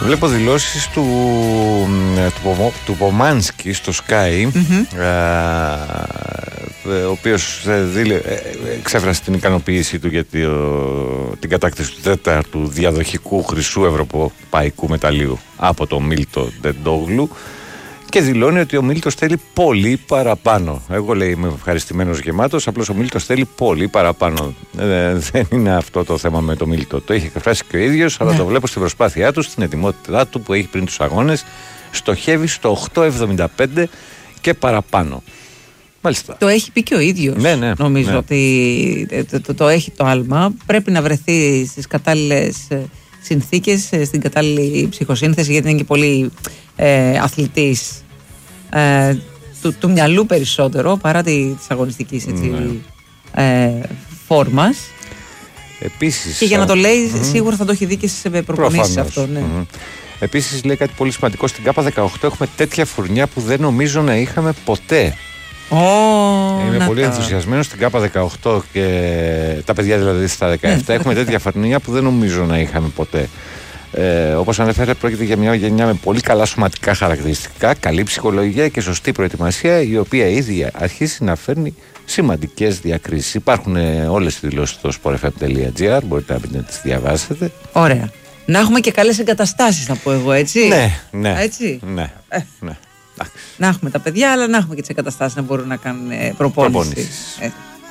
Βλέπω δηλώσεις του Πομάνσκι στο Sky, ο οποίος εξέφρασε την ικανοποίησή του για την κατάκτηση του τέταρτου διαδοχικού χρυσού ευρωπαϊκού μεταλλίου από τον Μίλτο Ντεντόγλου και δηλώνει ότι ο Μίλτος θέλει πολύ παραπάνω. Εγώ, λέει, είμαι ευχαριστημένος γεμάτος, απλώς ο Μίλτος θέλει πολύ παραπάνω. Δεν είναι αυτό το θέμα με το Μίλτο. Το είχε εκφράσει και ο ίδιος, αλλά το βλέπω στην προσπάθειά του, στην ετοιμότητά του που έχει πριν τους αγώνες. Στοχεύει στο 8,75 και παραπάνω. Μάλιστα. Το έχει πει και ο ίδιος. Ναι, νομίζω ότι το έχει το άλμα. Πρέπει να βρεθεί στις κατάλληλες συνθήκες, στην κατάλληλη ψυχοσύνθεση, γιατί είναι και πολύ αθλητής του μυαλού περισσότερο παρά της αγωνιστικής φόρμας. Επίσης, και για να το λέει, σίγουρα θα το έχει δει και σε προπονήσεις αυτό. Ναι. Επίσης, λέει κάτι πολύ σημαντικό. Στην ΚΑΠΑ 18 έχουμε τέτοια φουρνιά που δεν νομίζω να είχαμε ποτέ. Είμαι πολύ ενθουσιασμένος στην ΚΑΠΑ 18 και τα παιδιά δηλαδή στα 17. Έχουμε τέτοια φουρνιά που δεν νομίζω να είχαμε ποτέ. Όπως ανέφερε, πρόκειται για μια γενιά με πολύ καλά σωματικά χαρακτηριστικά, καλή ψυχολογία και σωστή προετοιμασία, η οποία ήδη αρχίζει να φέρνει σημαντικές διακρίσεις. Υπάρχουν όλες οι δηλώσεις στο sportfm.gr, μπορείτε να τις διαβάσετε. Ωραία. Να έχουμε και καλές εγκαταστάσεις, να πω εγώ, έτσι. Ναι. Έτσι. Ναι. Να έχουμε τα παιδιά, αλλά να έχουμε και τις εγκαταστάσεις να μπορούν να κάνουν προπόνηση.